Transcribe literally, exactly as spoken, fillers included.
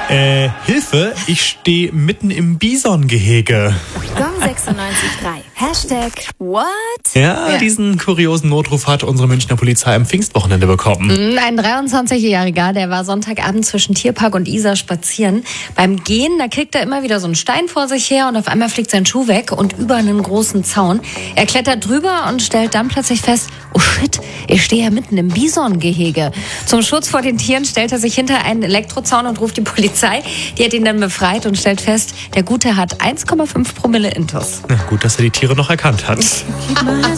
Äh, Hilfe, ich stehe mitten im Bisongehege. Gong sechsundneunzig Komma drei. Hashtag What? Ja, ja, diesen kuriosen Notruf hat unsere Münchner Polizei am Pfingstwochenende bekommen. Ein dreiundzwanzigjähriger, der war Sonntagabend zwischen Tierpark und Isar spazieren. Beim Gehen, da kriegt er immer wieder so einen Stein vor sich her und auf einmal fliegt sein Schuh weg und über einen großen Zaun. Er klettert drüber und stellt dann plötzlich fest, oh shit, ich stehe ja mitten im Bisongehege. Zum Schutz vor den Tieren stellt er sich hinter einen Elektrozaun und ruft die Polizei. Die hat ihn dann befreit und stellt fest, der Gute hat eins Komma fünf Promille Intus. Na gut, dass er die Tiere noch erkannt hat.